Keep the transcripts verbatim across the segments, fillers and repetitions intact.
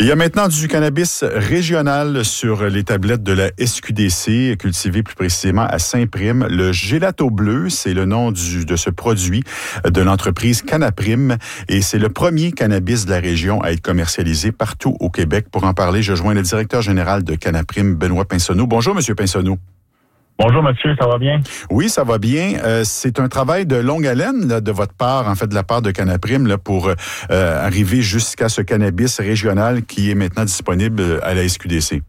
Il y a maintenant du cannabis régional sur les tablettes de la S Q D C, cultivé plus précisément à Saint-Prime. Le Gelato Bleu, c'est le nom du, de ce produit de l'entreprise Canaprime et c'est le premier cannabis de la région à être commercialisé partout au Québec. Pour en parler, je joins le directeur général de Canaprime, Benoît Pinsonneau. Bonjour, Monsieur Pinsonneau. Bonjour Mathieu, ça va bien? Oui, ça va bien. Euh, c'est un travail de longue haleine là, de votre part, en fait, de la part de Canaprime, là, pour euh, arriver jusqu'à ce cannabis régional qui est maintenant disponible à la S Q D C.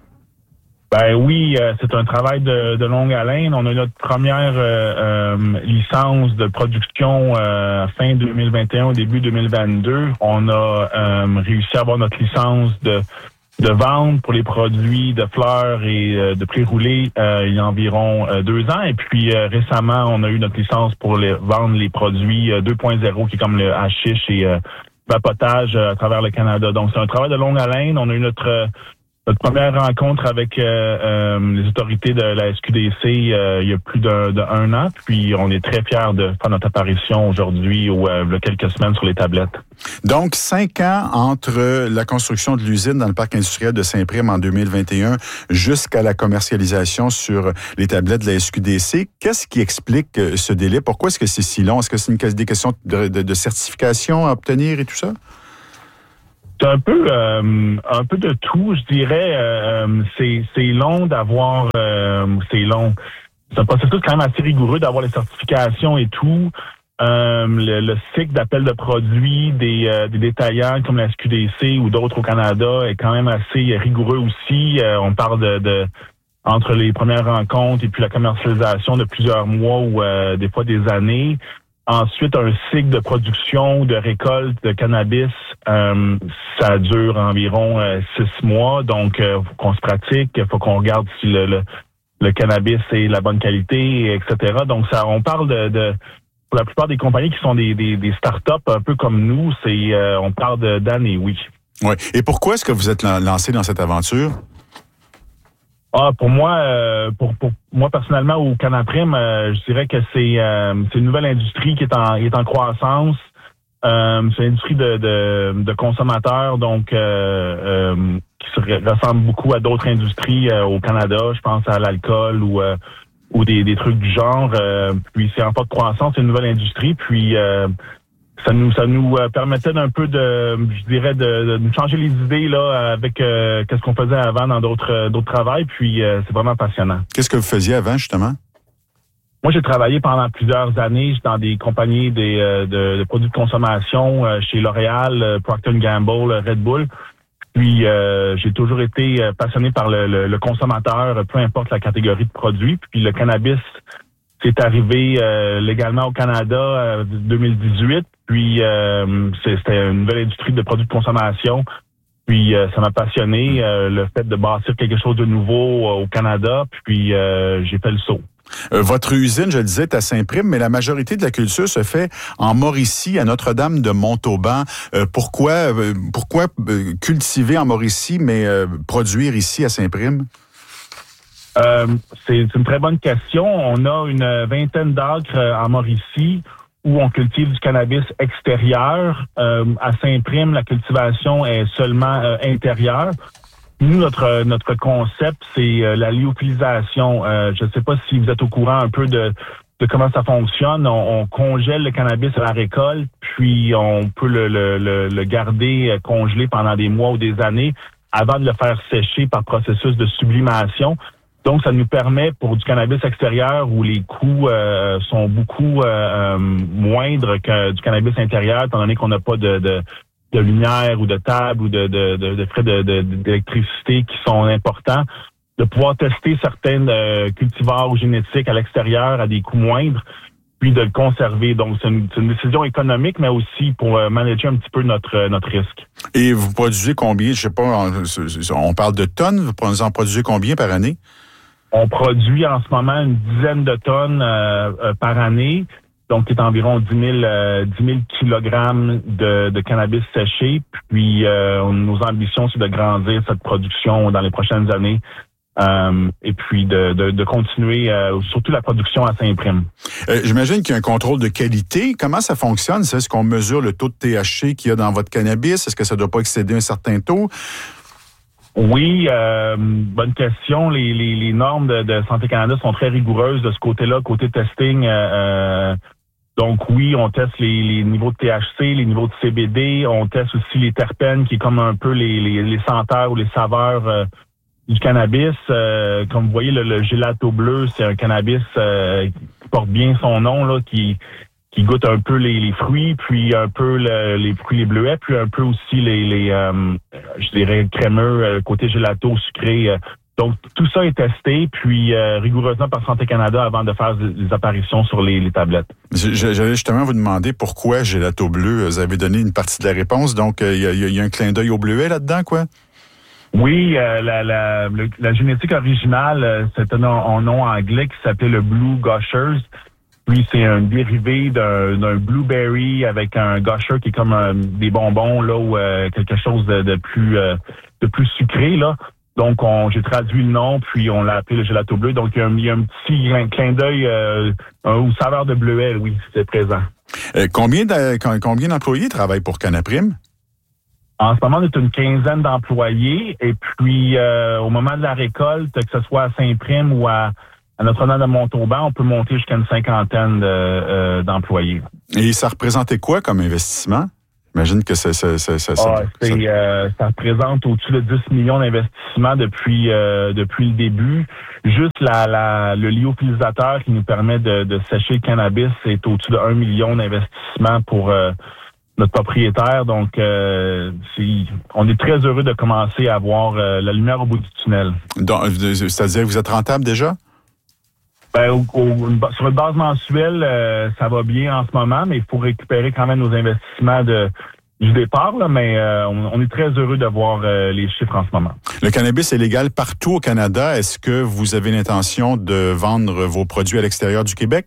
Ben oui, euh, c'est un travail de, de longue haleine. On a notre première euh, euh, licence de production euh, fin deux mille vingt et un, au début deux mille vingt-deux. On a euh, réussi à avoir notre licence de de vente pour les produits de fleurs et euh, de pré-roulés euh, il y a environ euh, deux ans. Et puis euh, récemment, on a eu notre licence pour les, vendre les produits euh, deux point zéro, qui est comme le hashish et euh, vapotage euh, à travers le Canada. Donc, c'est un travail de longue haleine. On a eu notre euh, notre première rencontre avec euh, euh, les autorités de la S Q D C euh, il y a plus d'un, d'un an. Puis, on est très fiers de faire notre apparition aujourd'hui ou euh, il y a quelques semaines sur les tablettes. Donc, cinq ans entre la construction de l'usine dans le parc industriel de Saint-Prime en deux mille vingt et un jusqu'à la commercialisation sur les tablettes de la S Q D C. Qu'est-ce qui explique ce délai? Pourquoi est-ce que c'est si long? Est-ce que c'est une, des questions de, de, de certification à obtenir et tout ça? C'est un peu euh, un peu de tout, je dirais. Euh, c'est, c'est long d'avoir... Euh, c'est long. C'est un processus quand même assez rigoureux d'avoir les certifications et tout. Euh, le, le cycle d'appel de produits des, euh, des détaillants comme la S Q D C ou d'autres au Canada est quand même assez rigoureux aussi. Euh, on parle de, de entre les premières rencontres et puis la commercialisation de plusieurs mois ou euh, des fois des années. Ensuite, un cycle de production, de récolte de cannabis, euh, ça dure environ euh, six mois. Donc, il euh, faut qu'on se pratique, il faut qu'on regarde si le, le, le cannabis est la bonne qualité, et cetera. Donc, ça, on parle de, de pour la plupart des compagnies qui sont des, des, des start-up un peu comme nous, c'est euh, on parle de, d'années, oui. Oui. Et pourquoi est-ce que vous êtes lancé dans cette aventure? Ah, pour moi, euh, pour, pour moi personnellement au Canaprime, euh, je dirais que c'est euh, c'est une nouvelle industrie qui est en qui est en croissance. Euh, c'est une industrie de de, de consommateurs, donc euh, euh, qui se ressemble beaucoup à d'autres industries euh, au Canada. Je pense à l'alcool ou euh, ou des, des trucs du genre. Euh, puis c'est en forte croissance, c'est une nouvelle industrie. Puis euh, ça nous ça nous euh, permettait d'un peu de, je dirais, de, de changer les idées là avec euh, qu'est-ce qu'on faisait avant dans d'autres d'autres travails. Puis euh, c'est vraiment passionnant. Qu'est-ce que vous faisiez avant justement? Moi, j'ai travaillé pendant plusieurs années dans des compagnies des, euh, de, de produits de consommation euh, chez L'Oréal, euh, Procter and Gamble, Red Bull. Puis euh, j'ai toujours été euh, passionné par le, le, le consommateur, peu importe la catégorie de produits. Puis le cannabis, c'est arrivé euh, légalement au Canada en euh, deux mille dix-huit. Puis euh, c'était une nouvelle industrie de produits de consommation. Puis euh, ça m'a passionné, euh, le fait de bâtir quelque chose de nouveau euh, au Canada. Puis euh, j'ai fait le saut. Euh, votre usine, je le disais, est à Saint-Prime, mais la majorité de la culture se fait en Mauricie, à Notre-Dame de Montauban. Euh, pourquoi euh, pourquoi euh, cultiver en Mauricie, mais euh, produire ici à Saint-Prime? Euh, c'est, c'est une très bonne question. On a une vingtaine d'acres en Mauricie où on cultive du cannabis extérieur. Euh, à Saint-Prime, la cultivation est seulement euh, intérieure. Nous, notre notre concept, c'est euh, la lyophilisation. Euh, je ne sais pas si vous êtes au courant un peu de, de comment ça fonctionne. On, on congèle le cannabis à la récolte, puis on peut le, le, le, le garder congelé pendant des mois ou des années avant de le faire sécher par processus de sublimation. Donc, ça nous permet, pour du cannabis extérieur où les coûts euh, sont beaucoup euh, euh, moindres que du cannabis intérieur, étant donné qu'on n'a pas de, de, de lumière ou de table ou de, de, de, de frais de, de, d'électricité qui sont importants, de pouvoir tester certaines euh, cultivars ou génétiques à l'extérieur à des coûts moindres, puis de le conserver. Donc, c'est une, c'est une décision économique, mais aussi pour euh, manager un petit peu notre notre risque. Et vous produisez combien? Je sais pas, on, on parle de tonnes. Vous en produisez combien par année? On produit en ce moment une dizaine de tonnes euh, euh, par année, donc c'est environ dix mille, euh, dix mille kilogrammes de, de cannabis séché. Puis euh, nos ambitions, c'est de grandir cette production dans les prochaines années Euh, et puis de, de, de continuer, euh, surtout la production à Saint-Prime. Euh, j'imagine qu'il y a un contrôle de qualité. Comment ça fonctionne? Est-ce qu'on mesure le taux de T H C qu'il y a dans votre cannabis? Est-ce que ça ne doit pas excéder un certain taux? Oui, euh, bonne question. Les, les, les normes de, de Santé Canada sont très rigoureuses de ce côté-là, côté testing. Euh, donc oui, on teste les, les niveaux de T H C, les niveaux de C B D. On teste aussi les terpènes, qui est comme un peu les, les, les senteurs ou les saveurs euh, du cannabis. Euh, comme vous voyez, le, le gelato bleu, c'est un cannabis euh, qui porte bien son nom, là, qui qui goûte un peu les, les fruits, puis un peu le, les fruits, les bleuets, puis un peu aussi les, les euh, je dirais, crémeux, euh, côté gelato sucré. Euh. Donc, tout ça est testé, puis euh, rigoureusement par Santé Canada avant de faire des, des apparitions sur les, les tablettes. J'allais justement vous demander pourquoi gelato bleu. Vous avez donné une partie de la réponse, donc il euh, y, y, y a un clin d'œil au bleuet là-dedans, quoi? Oui, euh, la, la, le, la génétique originale, euh, c'est un, un nom anglais qui s'appelait le Blue Gushers. Puis c'est un dérivé d'un, d'un blueberry avec un gusher qui est comme un, des bonbons là ou euh, quelque chose de, de plus euh, de plus sucré là. Donc on, j'ai traduit le nom puis on l'a appelé le gelato bleu. Donc il y a un, il y a un petit un clin d'œil euh, ou saveur de bleuet, oui, c'est présent. Euh, combien de, combien d'employés travaillent pour Canaprime? En ce moment, on est une quinzaine d'employés et puis euh, au moment de la récolte, que ce soit à Saint-Prime ou à À Notre-Dame de Montauban, on peut monter jusqu'à une cinquantaine de, euh, d'employés. Et ça représentait quoi comme investissement? J'imagine que ça... ça, ça, ça, ah, c'est, ça... Euh, ça représente au-dessus de dix millions d'investissements depuis euh, depuis le début. Juste la, la, le lyophilisateur qui nous permet de, de sécher le cannabis est au-dessus de un million d'investissements pour euh, notre propriétaire. Donc, euh, c'est, on est très heureux de commencer à voir euh, la lumière au bout du tunnel. Donc, c'est-à-dire que vous êtes rentable déjà? Ben, au, au, sur une base mensuelle, euh, ça va bien en ce moment, mais il faut récupérer quand même nos investissements de, du départ, là, mais euh, on, on est très heureux de voir euh, les chiffres en ce moment. Le cannabis est légal partout au Canada. Est-ce que vous avez l'intention de vendre vos produits à l'extérieur du Québec?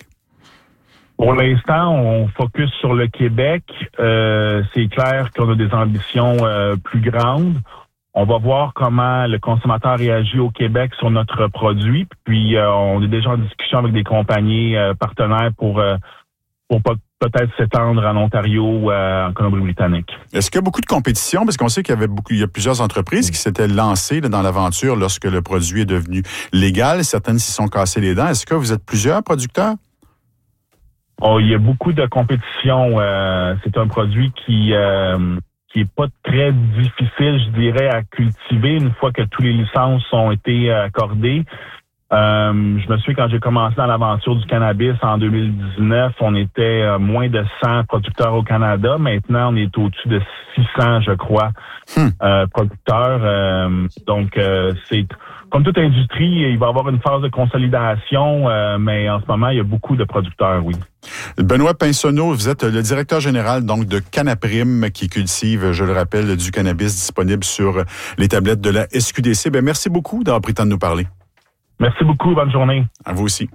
Pour l'instant, on focus sur le Québec. Euh, c'est clair qu'on a des ambitions euh, plus grandes. On va voir comment le consommateur réagit au Québec sur notre produit. Puis, euh, on est déjà en discussion avec des compagnies euh, partenaires pour, euh, pour peut-être s'étendre en Ontario ou euh, en Colombie-Britannique. Est-ce qu'il y a beaucoup de compétition? Parce qu'on sait qu'il y avait beaucoup, il y a plusieurs entreprises qui s'étaient lancées là, dans l'aventure lorsque le produit est devenu légal. Certaines s'y sont cassées les dents. Est-ce que vous êtes plusieurs producteurs? Oh, il y a beaucoup de compétition. Euh, c'est un produit qui... Euh, qui est pas très difficile, je dirais, à cultiver une fois que toutes les licences ont été accordées. Euh, je me souviens quand j'ai commencé dans l'aventure du cannabis en deux mille dix-neuf, on était euh, moins de cent producteurs au Canada. Maintenant, on est au-dessus de six cents, je crois, hmm. euh, producteurs. Euh, donc, euh, c'est comme toute industrie, il va y avoir une phase de consolidation, euh, mais en ce moment, il y a beaucoup de producteurs, oui. Benoît Pinsonneau, vous êtes le directeur général donc de Canaprime qui cultive, je le rappelle, du cannabis disponible sur les tablettes de la S Q D C. Bien, merci beaucoup d'avoir pris le temps de nous parler. Merci beaucoup. Bonne journée. À vous aussi.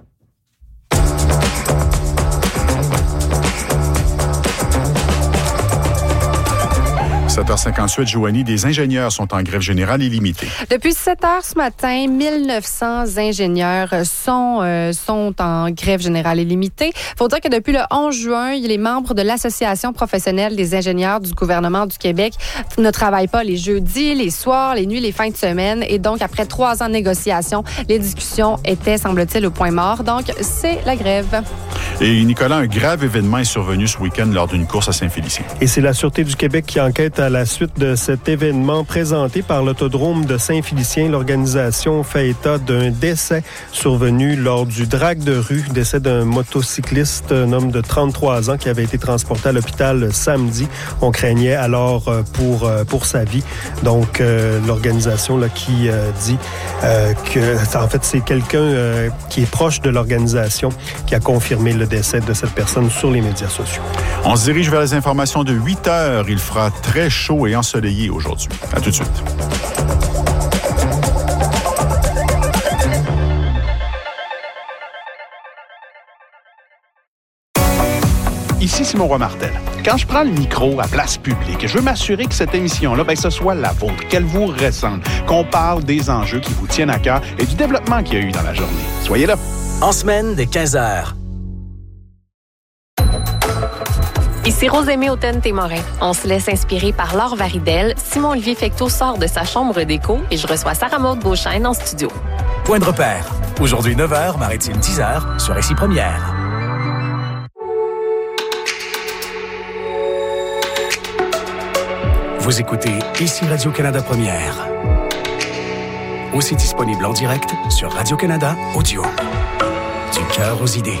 sept heures cinquante-huit, Joanie, des ingénieurs sont en grève générale illimitée. Depuis sept heures ce matin, mille neuf cents ingénieurs sont, euh, sont en grève générale illimitée. Il faut dire que depuis le onze juin, les membres de l'Association professionnelle des ingénieurs du gouvernement du Québec ne travaillent pas les jeudis, les soirs, les nuits, les fins de semaine. Et donc, après trois ans de négociations, les discussions étaient, semble-t-il, au point mort. Donc, c'est la grève. Et Nicolas, un grave événement est survenu ce week-end lors d'une course à Saint-Félicien. Et c'est la Sûreté du Québec qui enquête à la suite de cet événement présenté par l'autodrome de Saint-Félicien. L'organisation fait état d'un décès survenu lors du drag de rue, décès d'un motocycliste, un homme de trente-trois ans qui avait été transporté à l'hôpital samedi. On craignait alors pour, pour sa vie. Donc, euh, l'organisation là, qui euh, dit euh, que, en fait, c'est quelqu'un euh, qui est proche de l'organisation qui a confirmé le décès de cette personne sur les médias sociaux. On se dirige vers les informations de huit heures. Il fera très chaud et ensoleillé aujourd'hui. À tout de suite. Ici Simon Roy-Martel. Quand je prends le micro à place publique, je veux m'assurer que cette émission-là, ben, ce soit la vôtre, qu'elle vous ressemble, qu'on parle des enjeux qui vous tiennent à cœur et du développement qu'il y a eu dans la journée. Soyez là. En semaine dès quinze heures. Ici Rosemée Houghton-Témorin. On se laisse inspirer par Laure Varidel. Simon-Olivier Fecteau sort de sa chambre d'écho et je reçois Sarah-Maude Beauchesne en studio. Point de repère. Aujourd'hui neuf heures, Maritime dix heures sur Récit Première. Vous écoutez Ici Radio-Canada Première. Aussi disponible en direct sur Radio-Canada Audio. Du cœur aux idées.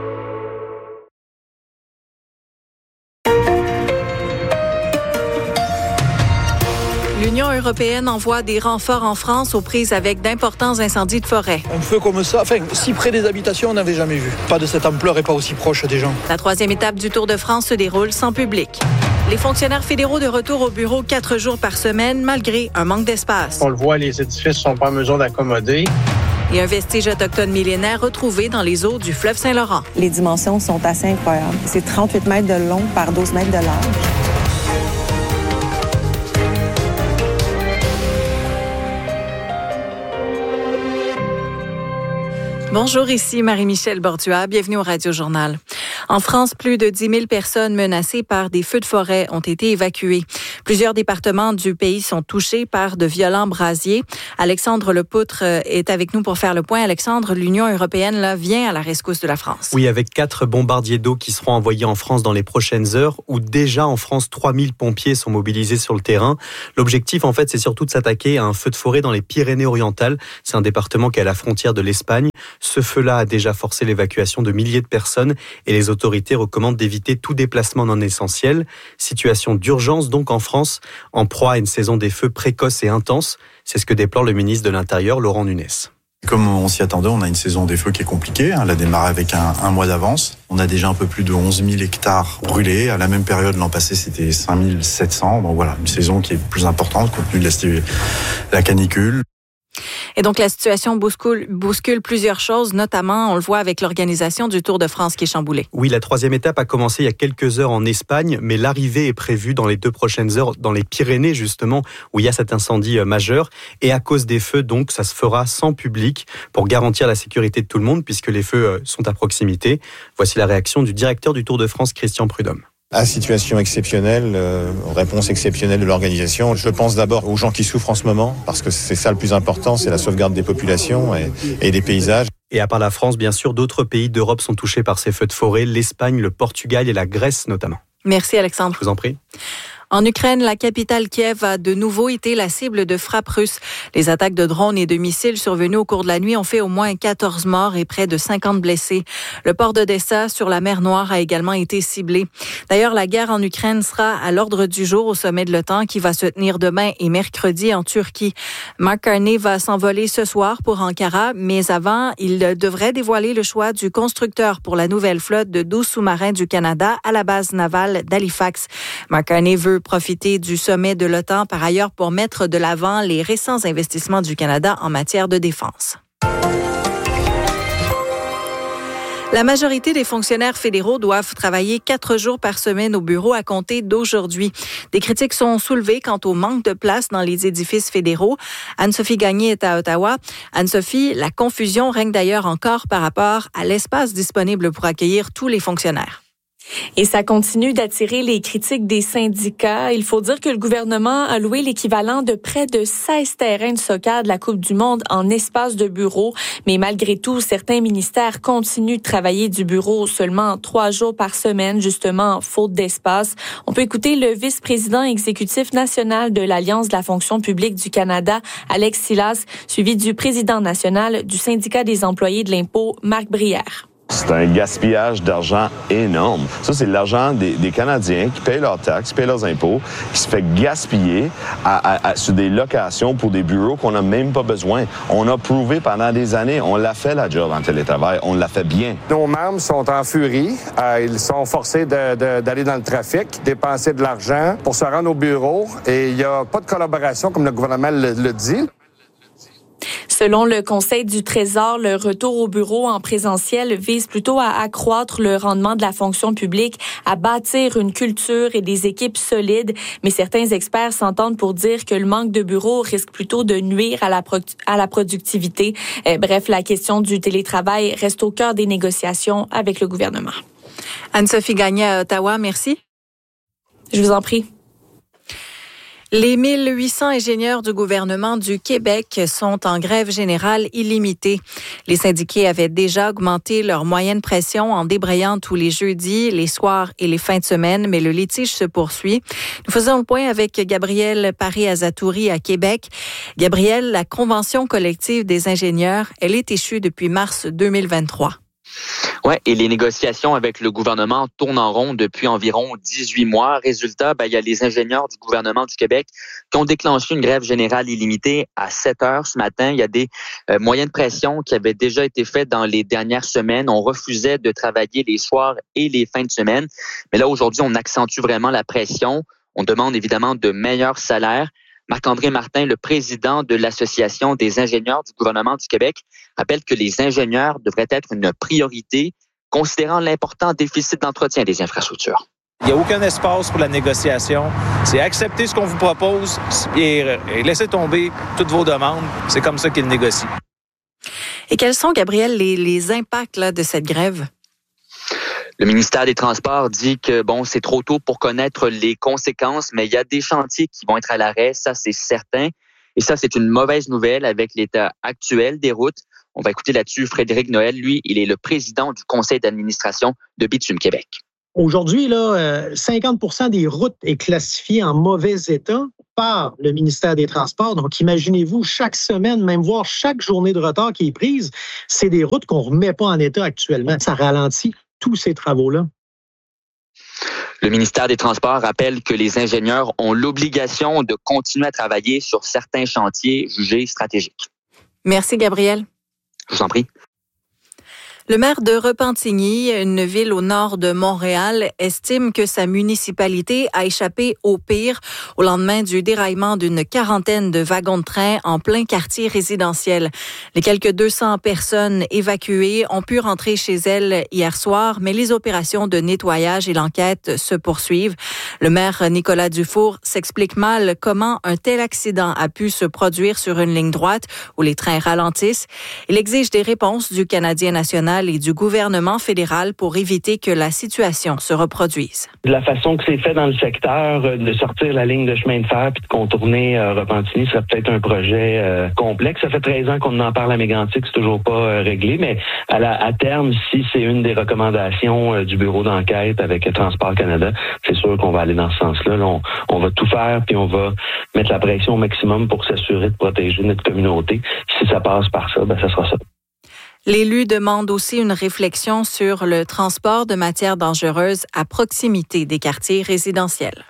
L'Union européenne envoie des renforts en France aux prises avec d'importants incendies de forêt. Un feu comme ça, enfin, si près des habitations, on n'avait jamais vu. Pas de cette ampleur et pas aussi proche des gens. La troisième étape du Tour de France se déroule sans public. Les fonctionnaires fédéraux de retour au bureau quatre jours par semaine, malgré un manque d'espace. On le voit, les édifices ne sont pas en mesure d'accommoder. Et un vestige autochtone millénaire retrouvé dans les eaux du fleuve Saint-Laurent. Les dimensions sont assez incroyables. C'est trente-huit mètres de long par douze mètres de large. Bonjour, ici Marie-Michel Borduas. Bienvenue au Radio-Journal. En France, plus de dix mille personnes menacées par des feux de forêt ont été évacuées. Plusieurs départements du pays sont touchés par de violents brasiers. Alexandre Lepoutre est avec nous pour faire le point. Alexandre, l'Union européenne là, vient à la rescousse de la France. Oui, avec quatre bombardiers d'eau qui seront envoyés en France dans les prochaines heures, où déjà en France, trois mille pompiers sont mobilisés sur le terrain. L'objectif, en fait, c'est surtout de s'attaquer à un feu de forêt dans les Pyrénées-Orientales. C'est un département qui est à la frontière de l'Espagne. Ce feu-là a déjà forcé l'évacuation de milliers de personnes et les autorités recommandent d'éviter tout déplacement non essentiel. Situation d'urgence donc en France, en proie à une saison des feux précoce et intense. C'est ce que déplore le ministre de l'Intérieur, Laurent Nunez. Comme on s'y attendait, on a une saison des feux qui est compliquée. Elle a démarré avec un, un mois d'avance. On a déjà un peu plus de onze mille hectares brûlés. À la même période, l'an passé, c'était cinq mille sept cents. Donc voilà, une saison qui est plus importante compte tenu de la, la canicule. Et donc, la situation bouscule, bouscule plusieurs choses, notamment, on le voit avec l'organisation du Tour de France qui est chamboulée. Oui, la troisième étape a commencé il y a quelques heures en Espagne, mais l'arrivée est prévue dans les deux prochaines heures dans les Pyrénées, justement, où il y a cet incendie majeur. Et à cause des feux, donc, ça se fera sans public pour garantir la sécurité de tout le monde, puisque les feux sont à proximité. Voici la réaction du directeur du Tour de France, Christian Prudhomme. À situation exceptionnelle, euh, réponse exceptionnelle de l'organisation. Je pense d'abord aux gens qui souffrent en ce moment, parce que c'est ça le plus important, c'est la sauvegarde des populations et, et des paysages. Et à part la France, bien sûr, d'autres pays d'Europe sont touchés par ces feux de forêt, l'Espagne, le Portugal et la Grèce notamment. Merci Alexandre. Je vous en prie. En Ukraine, la capitale Kiev a de nouveau été la cible de frappes russes. Les attaques de drones et de missiles survenues au cours de la nuit ont fait au moins quatorze morts et près de cinquante blessés. Le port d'Odessa sur la mer Noire a également été ciblé. D'ailleurs, la guerre en Ukraine sera à l'ordre du jour au sommet de l'OTAN qui va se tenir demain et mercredi en Turquie. Mark Carney va s'envoler ce soir pour Ankara, mais avant, il devrait dévoiler le choix du constructeur pour la nouvelle flotte de douze sous-marins du Canada à la base navale d'Halifax. Mark Carney veut profiter du sommet de l'OTAN par ailleurs pour mettre de l'avant les récents investissements du Canada en matière de défense. La majorité des fonctionnaires fédéraux doivent travailler quatre jours par semaine au bureau à compter d'aujourd'hui. Des critiques sont soulevées quant au manque de place dans les édifices fédéraux. Anne-Sophie Gagné est à Ottawa. Anne-Sophie, la confusion règne d'ailleurs encore par rapport à l'espace disponible pour accueillir tous les fonctionnaires. Et ça continue d'attirer les critiques des syndicats. Il faut dire que le gouvernement a loué l'équivalent de près de seize terrains de soccer de la Coupe du Monde en espace de bureau. Mais malgré tout, certains ministères continuent de travailler du bureau seulement trois jours par semaine, justement, faute d'espace. On peut écouter le vice-président exécutif national de l'Alliance de la fonction publique du Canada, Alex Silas, suivi du président national du syndicat des employés de l'impôt, Marc Brière. C'est un gaspillage d'argent énorme. Ça, c'est de l'argent des, des Canadiens qui payent leurs taxes, qui payent leurs impôts, qui se fait gaspiller à, à, à, sur des locations pour des bureaux qu'on n'a même pas besoin. On a prouvé pendant des années, on l'a fait la job en télétravail, on l'a fait bien. Nos membres sont en furie. Euh, ils sont forcés de, de, d'aller dans le trafic, dépenser de l'argent pour se rendre au bureau. Et il n'y a pas de collaboration, comme le gouvernement le, le dit. Selon le Conseil du Trésor, le retour au bureau en présentiel vise plutôt à accroître le rendement de la fonction publique, à bâtir une culture et des équipes solides. Mais certains experts s'entendent pour dire que le manque de bureaux risque plutôt de nuire à la, pro- à la productivité. Euh, bref, la question du télétravail reste au cœur des négociations avec le gouvernement. Anne-Sophie Gagné à Ottawa, merci. Je vous en prie. Les mille huit cents ingénieurs du gouvernement du Québec sont en grève générale illimitée. Les syndiqués avaient déjà augmenté leur moyenne pression en débrayant tous les jeudis, les soirs et les fins de semaine, mais le litige se poursuit. Nous faisons le point avec Gabrielle Paré-Azatouri à Québec. Gabrielle, la convention collective des ingénieurs, elle est échue depuis mars deux mille vingt-trois. Oui, et les négociations avec le gouvernement tournent en rond depuis environ dix-huit mois. Résultat, ben, il y a les ingénieurs du gouvernement du Québec qui ont déclenché une grève générale illimitée à sept heures ce matin. Il y a des euh, moyens de pression qui avaient déjà été faits dans les dernières semaines. On refusait de travailler les soirs et les fins de semaine. Mais là, aujourd'hui, on accentue vraiment la pression. On demande évidemment de meilleurs salaires. Marc-André Martin, le président de l'Association des ingénieurs du gouvernement du Québec, rappelle que les ingénieurs devraient être une priorité, considérant l'important déficit d'entretien des infrastructures. Il n'y a aucun espace pour la négociation. C'est accepter ce qu'on vous propose et, et laisser tomber toutes vos demandes. C'est comme ça qu'ils négocient. Et quels sont, Gabriel, les, les impacts là, de cette grève? Le ministère des Transports dit que bon, c'est trop tôt pour connaître les conséquences, mais il y a des chantiers qui vont être à l'arrêt, ça c'est certain. Et ça, c'est une mauvaise nouvelle avec l'état actuel des routes. On va écouter là-dessus Frédéric Noël. Lui, il est le président du conseil d'administration de Bitume Québec. Aujourd'hui, là, cinquante pour cent des routes est classifié en mauvais état par le ministère des Transports. Donc, imaginez-vous, chaque semaine, même voire chaque journée de retard qui est prise, c'est des routes qu'on ne remet pas en état actuellement. Ça ralentit tous ces travaux-là. Le ministère des Transports rappelle que les ingénieurs ont l'obligation de continuer à travailler sur certains chantiers jugés stratégiques. Merci, Gabriel. Je vous en prie. Le maire de Repentigny, une ville au nord de Montréal, estime que sa municipalité a échappé au pire au lendemain du déraillement d'une quarantaine de wagons de train en plein quartier résidentiel. Les quelques deux cents personnes évacuées ont pu rentrer chez elles hier soir, mais les opérations de nettoyage et l'enquête se poursuivent. Le maire Nicolas Dufour s'explique mal comment un tel accident a pu se produire sur une ligne droite où les trains ralentissent. Il exige des réponses du Canadien national et du gouvernement fédéral pour éviter que la situation se reproduise. La façon que c'est fait dans le secteur, de sortir la ligne de chemin de fer puis de contourner euh, Repentigny, serait peut-être un projet euh, complexe. Ça fait treize ans qu'on en parle à Mégantic, c'est toujours pas euh, réglé, mais à, la, à terme, si c'est une des recommandations euh, du bureau d'enquête avec Transport Canada, c'est sûr qu'on va aller dans ce sens-là. Là, on, on va tout faire puis on va mettre la pression au maximum pour s'assurer de protéger notre communauté. Si ça passe par ça, ben ça sera ça. L'élu demande aussi une réflexion sur le transport de matières dangereuses à proximité des quartiers résidentiels.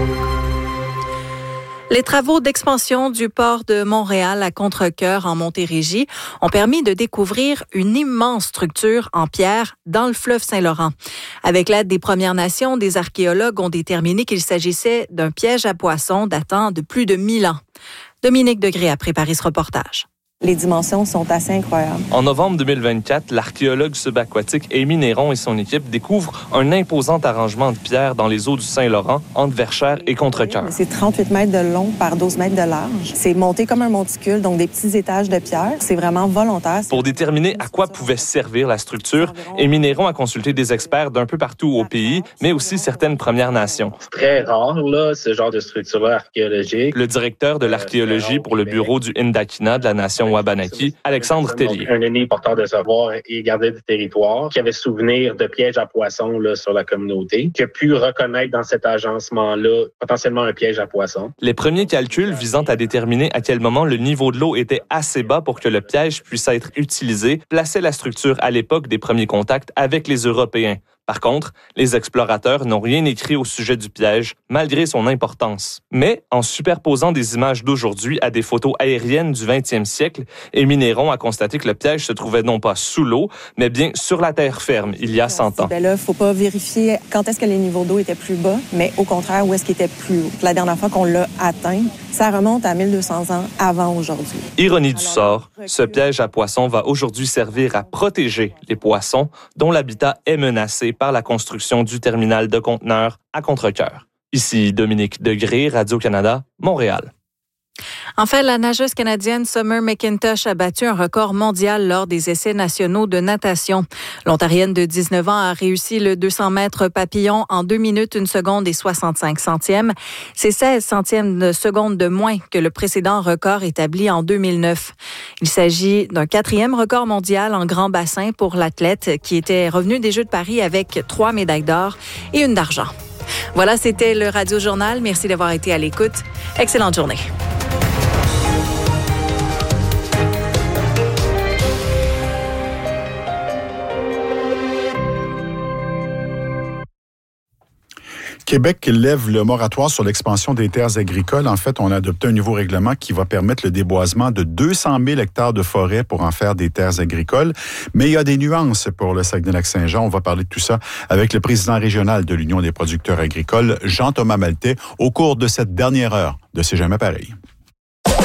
Les travaux d'expansion du port de Montréal à Contrecœur en Montérégie ont permis de découvrir une immense structure en pierre dans le fleuve Saint-Laurent. Avec l'aide des Premières Nations, des archéologues ont déterminé qu'il s'agissait d'un piège à poissons datant de plus de mille ans. Dominique Degré a préparé ce reportage. Les dimensions sont assez incroyables. En novembre deux mille vingt-quatre, l'archéologue subaquatique Amy Néron et son équipe découvrent un imposant arrangement de pierres dans les eaux du Saint-Laurent, entre Verchères et Contrecœur. C'est trente-huit mètres de long par douze mètres de large. C'est monté comme un monticule, donc des petits étages de pierre. C'est vraiment volontaire. Pour déterminer à quoi pouvait servir la structure, Amy Néron a consulté des experts d'un peu partout au pays, mais aussi certaines Premières Nations. C'est très rare, là, ce genre de structure archéologique. Le directeur de l'archéologie pour le bureau du Indakina de la Nation Wabanaki, Alexandre Tellier. Un ennemi porteur de savoir et gardien du territoire qui avait souvenir de pièges à poissons là, sur la communauté, qui a pu reconnaître dans cet agencement-là potentiellement un piège à poissons. Les premiers calculs visant à déterminer à quel moment le niveau de l'eau était assez bas pour que le piège puisse être utilisé plaçaient la structure à l'époque des premiers contacts avec les Européens. Par contre, les explorateurs n'ont rien écrit au sujet du piège, malgré son importance. Mais, en superposant des images d'aujourd'hui à des photos aériennes du vingtième siècle, Émy Néron a constaté que le piège se trouvait non pas sous l'eau, mais bien sur la terre ferme, il y a cent ans. Ben là, il ne faut pas vérifier quand est-ce que les niveaux d'eau étaient plus bas, mais au contraire, où est-ce qu'ils étaient plus haut. La dernière fois qu'on l'a atteint, ça remonte à mille deux cents ans avant aujourd'hui. Ironie du sort, ce piège à poissons va aujourd'hui servir à protéger les poissons dont l'habitat est menacé par la construction du terminal de conteneurs à Contrecœur. Ici Dominique Degré, Radio-Canada, Montréal. Enfin, la nageuse canadienne Summer McIntosh a battu un record mondial lors des essais nationaux de natation. L'Ontarienne de dix-neuf ans a réussi le deux cents mètres papillon en deux minutes, une seconde et soixante-cinq centièmes. C'est seize centièmes de seconde de moins que le précédent record établi en deux mille neuf. Il s'agit d'un quatrième record mondial en grand bassin pour l'athlète qui était revenu des Jeux de Paris avec trois médailles d'or et une d'argent. Voilà, c'était le Radio Journal. Merci d'avoir été à l'écoute. Excellente journée. Québec lève le moratoire sur l'expansion des terres agricoles. En fait, on a adopté un nouveau règlement qui va permettre le déboisement de deux cent mille hectares de forêt pour en faire des terres agricoles. Mais il y a des nuances pour le Saguenay-Lac-Saint-Jean. On va parler de tout ça avec le président régional de l'Union des producteurs agricoles, Jean-Thomas Maltais, au cours de cette dernière heure de C'est jamais pareil.